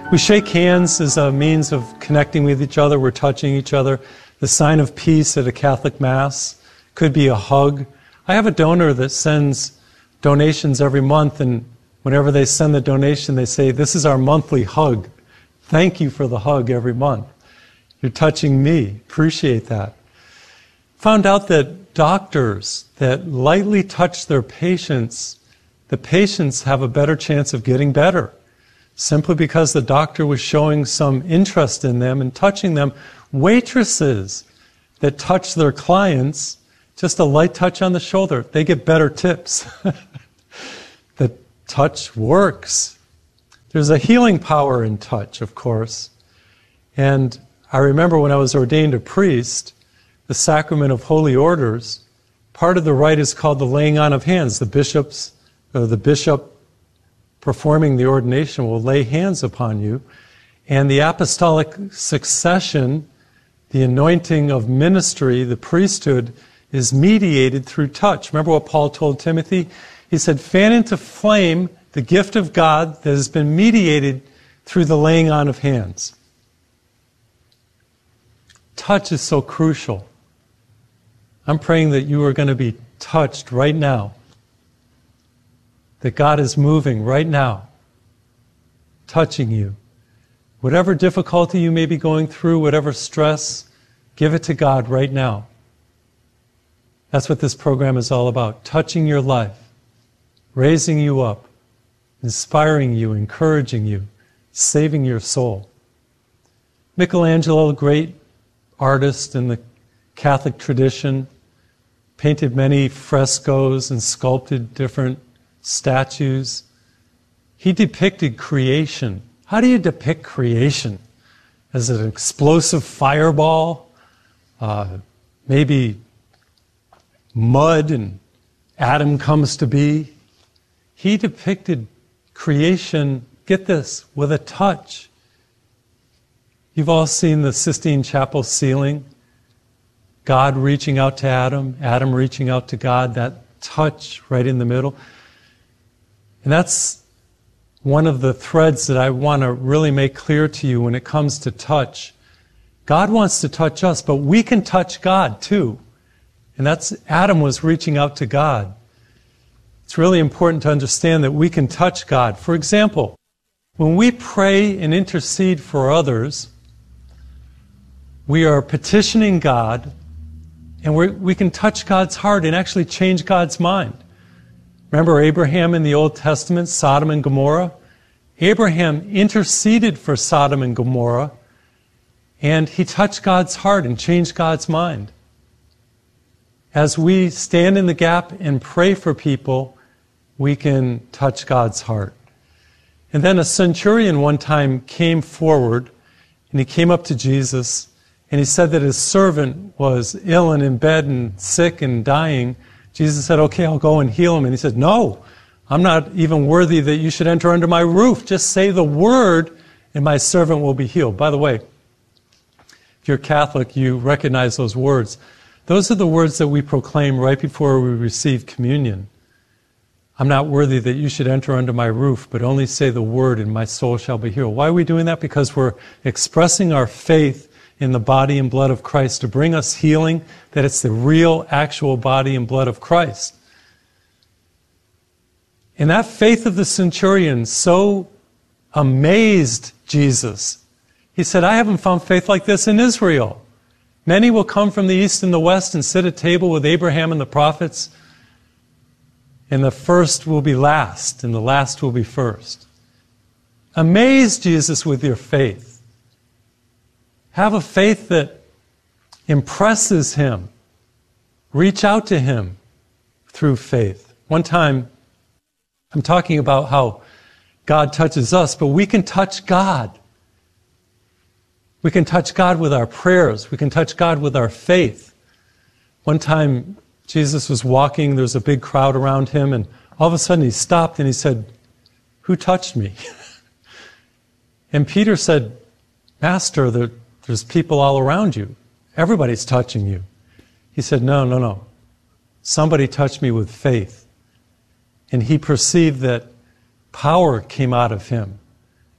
We shake hands as a means of connecting with each other. We're touching each other. The sign of peace at a Catholic Mass could be a hug. I have a donor that sends donations every month, and whenever they send the donation, they say, "This is our monthly hug. Thank you for the hug every month. You're touching me. Appreciate that." Found out that doctors that lightly touch their patients, the patients have a better chance of getting better, simply because the doctor was showing some interest in them and touching them. Waitresses that touch their clients, just a light touch on the shoulder, they get better tips. The touch works. There's a healing power in touch, of course. And I remember when I was ordained a priest, the sacrament of holy orders, part of the rite is called the laying on of hands. The bishop performing the ordination will lay hands upon you. And the apostolic succession, the anointing of ministry, the priesthood, is mediated through touch. Remember what Paul told Timothy? He said, "Fan into flame the gift of God that has been mediated through the laying on of hands." Touch is so crucial. I'm praying that you are going to be touched right now, that God is moving right now, touching you. Whatever difficulty you may be going through, whatever stress, give it to God right now. That's what this program is all about, touching your life, raising you up, inspiring you, encouraging you, saving your soul. Michelangelo, a great artist in the Catholic tradition, painted many frescoes and sculpted different statues. He depicted creation. How do you depict creation? As an explosive fireball? Maybe mud and Adam comes to be? He depicted creation, get this, with a touch. You've all seen the Sistine Chapel ceiling. God reaching out to Adam, Adam reaching out to God, that touch right in the middle. And that's one of the threads that I want to really make clear to you when it comes to touch. God wants to touch us, but we can touch God too. And that's, Adam was reaching out to God. It's really important to understand that we can touch God. For example, when we pray and intercede for others, we are petitioning God, and we can touch God's heart and actually change God's mind. Remember Abraham in the Old Testament, Sodom and Gomorrah? Abraham interceded for Sodom and Gomorrah, and he touched God's heart and changed God's mind. As we stand in the gap and pray for people, we can touch God's heart. And then a centurion one time came forward, and he came up to Jesus, and he said that his servant was ill and in bed and sick and dying. Jesus said, "Okay, I'll go and heal him." And he said, "No, I'm not even worthy that you should enter under my roof. Just say the word and my servant will be healed." By the way, if you're Catholic, you recognize those words. Those are the words that we proclaim right before we receive communion. "I'm not worthy that you should enter under my roof, but only say the word and my soul shall be healed." Why are we doing that? Because we're expressing our faith in the body and blood of Christ to bring us healing, that it's the real, actual body and blood of Christ. And that faith of the centurion so amazed Jesus. He said, "I haven't found faith like this in Israel. Many will come from the east and the west and sit at table with Abraham and the prophets, and the first will be last, and the last will be first." Amaze Jesus with your faith. Have a faith that impresses him. Reach out to him through faith. One time, I'm talking about how God touches us, but we can touch God. We can touch God with our prayers. We can touch God with our faith. One time, Jesus was walking, there was a big crowd around him, and all of a sudden he stopped and he said, "Who touched me?" And Peter said, "Master, there's people all around you. Everybody's touching you." He said, No. Somebody touched me with faith. And he perceived that power came out of him.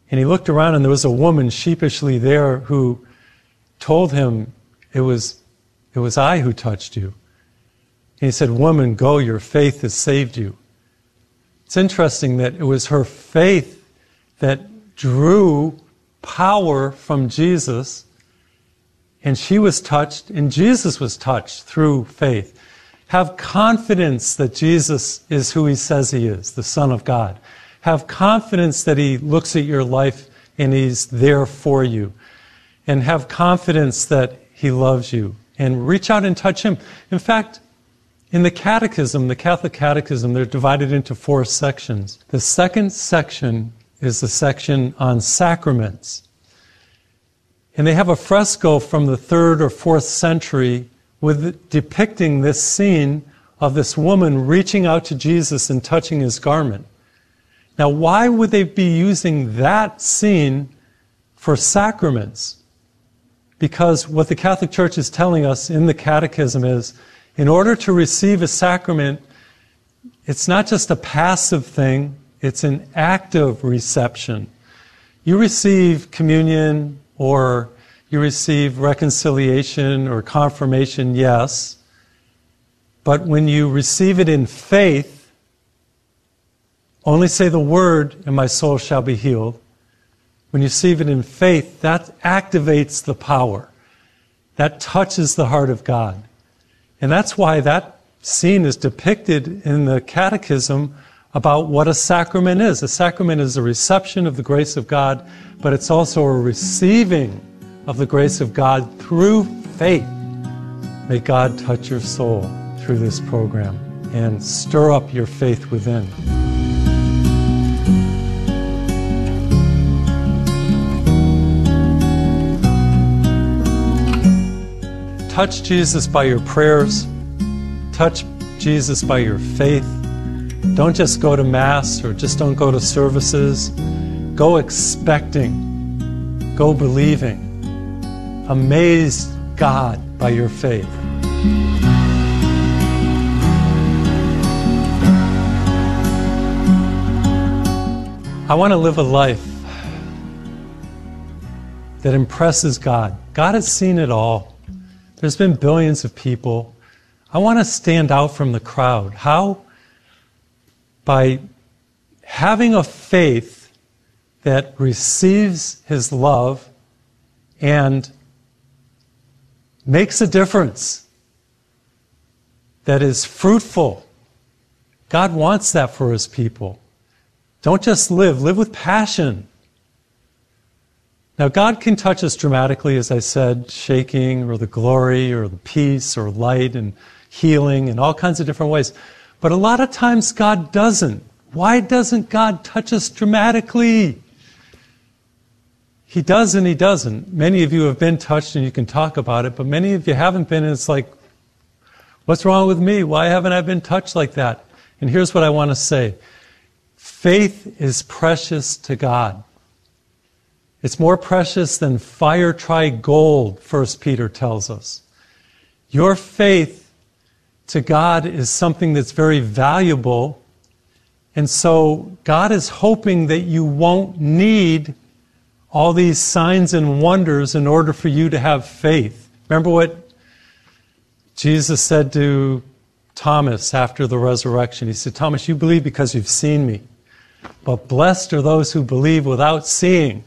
And he looked around and there was a woman sheepishly there who told him, it was I who touched you. And he said, "Woman, go, your faith has saved you." It's interesting that it was her faith that drew power from Jesus, and she was touched, and Jesus was touched through faith. Have confidence that Jesus is who he says he is, the Son of God. Have confidence that he looks at your life and he's there for you. And have confidence that he loves you. And reach out and touch him. In fact, in the Catechism, the Catholic Catechism, they're divided into 4 sections. The second section is the section on sacraments. And they have a fresco from the 3rd or 4th century depicting this scene of this woman reaching out to Jesus and touching his garment. Now, why would they be using that scene for sacraments? Because what the Catholic Church is telling us in the Catechism is, in order to receive a sacrament, it's not just a passive thing, it's an active reception. You receive communion or you receive reconciliation or confirmation, yes, but when you receive it in faith, only say the word and my soul shall be healed. When you receive it in faith, that activates the power. That touches the heart of God. And that's why that scene is depicted in the Catechism about what a sacrament is. A sacrament is a reception of the grace of God, but it's also a receiving of the grace of God through faith. May God touch your soul through this program and stir up your faith within. Touch Jesus by your prayers. Touch Jesus by your faith. Don't just go to Mass or just don't go to services. Go expecting. Go believing. Amaze God by your faith. I want to live a life that impresses God. God has seen it all. There's been billions of people. I want to stand out from the crowd. How? By having a faith that receives his love and makes a difference, that is fruitful. God wants that for his people. Don't just live with passion. Now, God can touch us dramatically, as I said, shaking or the glory or the peace or light and healing in all kinds of different ways. But a lot of times God doesn't. Why doesn't God touch us dramatically? He does and he doesn't. Many of you have been touched and you can talk about it, but many of you haven't been, and it's like, what's wrong with me? Why haven't I been touched like that? And here's what I want to say. Faith is precious to God. It's more precious than fire tried gold, 1 Peter tells us. Your faith to God is something that's very valuable, and so God is hoping that you won't need all these signs and wonders in order for you to have faith. Remember what Jesus said to Thomas after the resurrection? He said, Thomas, you believe because you've seen me, but blessed are those who believe without seeing.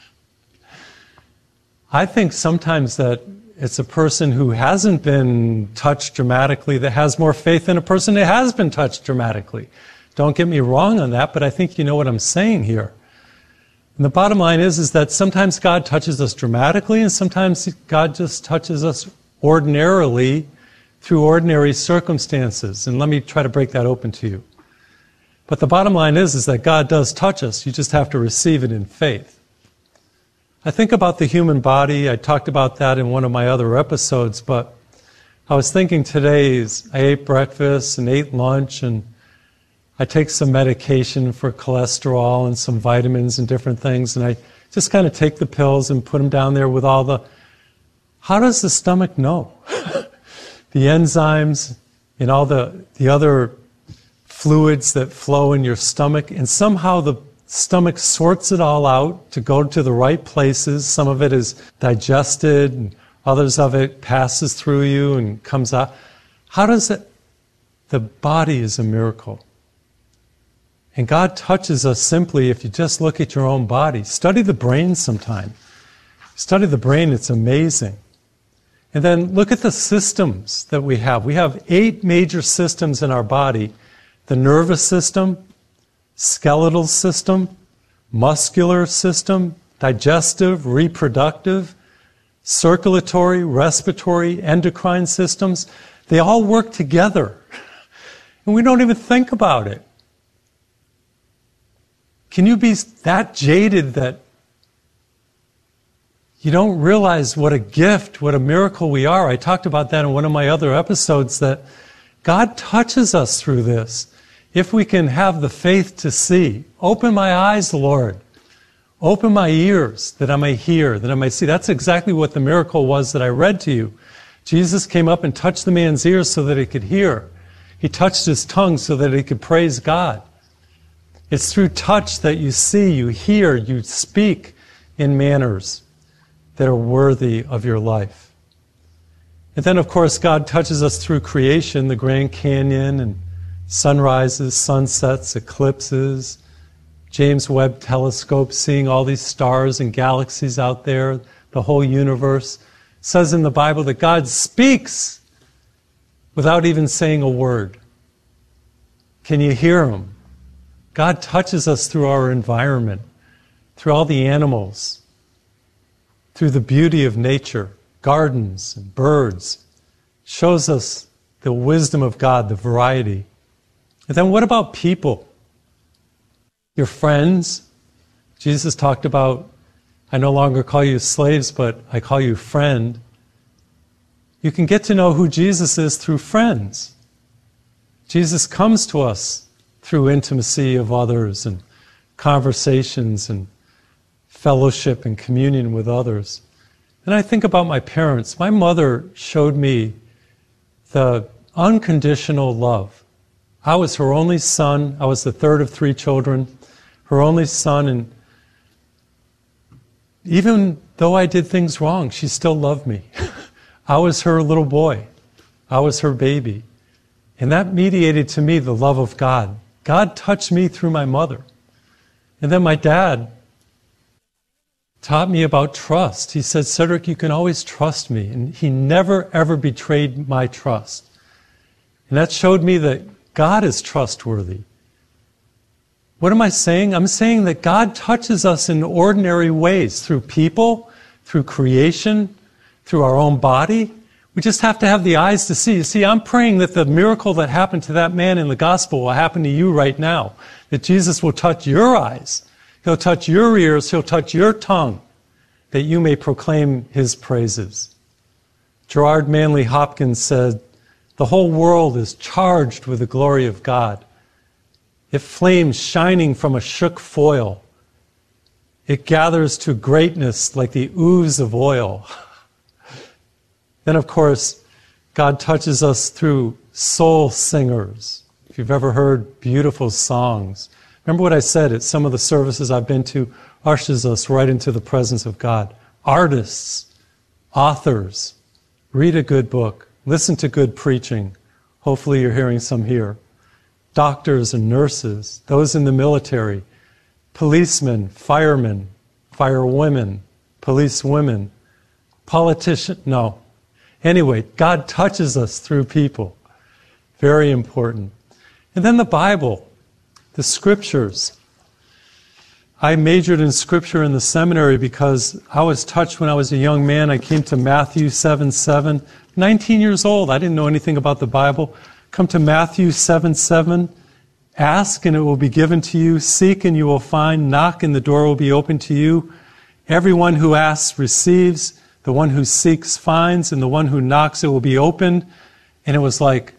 I think sometimes that it's a person who hasn't been touched dramatically that has more faith than a person that has been touched dramatically. Don't get me wrong on that, but I think you know what I'm saying here. And the bottom line is that sometimes God touches us dramatically and sometimes God just touches us ordinarily through ordinary circumstances. And let me try to break that open to you. But the bottom line is that God does touch us. You just have to receive it in faith. I think about the human body. I talked about that in one of my other episodes, but I was thinking today I ate breakfast and ate lunch, and I take some medication for cholesterol and some vitamins and different things, and I just kind of take the pills and put them down there with all the... How does the stomach know? The enzymes and all the other fluids that flow in your stomach, and somehow the Stomach sorts it all out to go to the right places. Some of it is digested, and others of it passes through you and comes out. How does it? The body is a miracle. And God touches us simply if you just look at your own body. Study the brain sometime. Study the brain, it's amazing. And then look at the systems that we have. We have 8 major systems in our body. The nervous system, skeletal system, muscular system, digestive, reproductive, circulatory, respiratory, endocrine systems. They all work together. And we don't even think about it. Can you be that jaded that you don't realize what a gift, what a miracle we are? I talked about that in one of my other episodes, that God touches us through this. If we can have the faith to see. Open my eyes, Lord. Open my ears that I may hear, that I may see. That's exactly what the miracle was that I read to you. Jesus came up and touched the man's ears so that he could hear. He touched his tongue so that he could praise God. It's through touch that you see, you hear, you speak in manners that are worthy of your life. And then, of course, God touches us through creation, the Grand Canyon and sunrises, sunsets, eclipses, James Webb Telescope, seeing all these stars and galaxies out there, the whole universe. It says in the Bible that God speaks without even saying a word. Can you hear him? God touches us through our environment, through all the animals, through the beauty of nature, gardens and birds. Shows us the wisdom of God, the variety. And then what about people? Your friends. Jesus talked about, I no longer call you slaves, but I call you friend. You can get to know who Jesus is through friends. Jesus comes to us through intimacy of others and conversations and fellowship and communion with others. And I think about my parents. My mother showed me the unconditional love. I was her only son. I was the third of 3 children, her only son. And even though I did things wrong, she still loved me. I was her little boy. I was her baby. And that mediated to me the love of God. God touched me through my mother. And then my dad taught me about trust. He said, Cedric, you can always trust me. And he never, ever betrayed my trust. And that showed me that God is trustworthy. What am I saying? I'm saying that God touches us in ordinary ways, through people, through creation, through our own body. We just have to have the eyes to see. You see, I'm praying that the miracle that happened to that man in the gospel will happen to you right now. That Jesus will touch your eyes. He'll touch your ears. He'll touch your tongue, that you may proclaim his praises. Gerard Manley Hopkins said, the whole world is charged with the glory of God. It flames shining from a shook foil. It gathers to greatness like the ooze of oil. Then, of course, God touches us through soul singers. If you've ever heard beautiful songs. Remember what I said at some of the services I've been to, ushers us right into the presence of God. Artists, authors, read a good book. Listen to good preaching. Hopefully you're hearing some here. Doctors and nurses, those in the military, policemen, firemen, firewomen, policewomen, politicians. No. Anyway, God touches us through people. Very important. And then the Bible, the scriptures. I majored in scripture in the seminary because I was touched when I was a young man. I came to Matthew 7:7. 19 years old. I didn't know anything about the Bible. Come to Matthew 7:7. Ask and it will be given to you. Seek and you will find. Knock and the door will be opened to you. Everyone who asks receives. The one who seeks finds. And the one who knocks it will be opened. And it was like,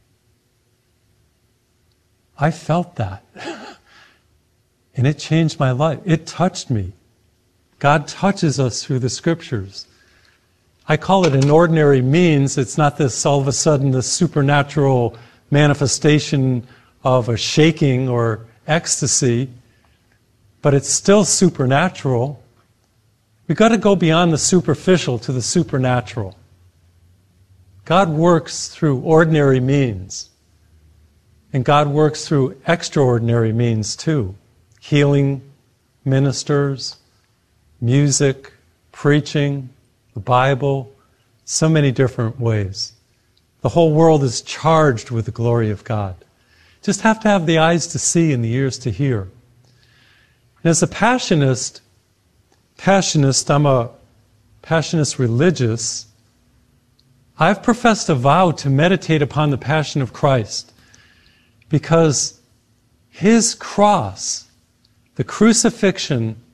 I felt that. And it changed my life. It touched me. God touches us through the scriptures. I call it an ordinary means. It's not this all of a sudden this supernatural manifestation of a shaking or ecstasy. but it's still supernatural. We've got to go beyond the superficial to the supernatural. God works through ordinary means, and God works through extraordinary means too. Healing ministers, music, preaching, the Bible, so many different ways. The whole world is charged with the glory of God. Just have to have the eyes to see and the ears to hear. And as a passionist, I'm a passionist religious. I've professed a vow to meditate upon the passion of Christ because His cross, the crucifixion,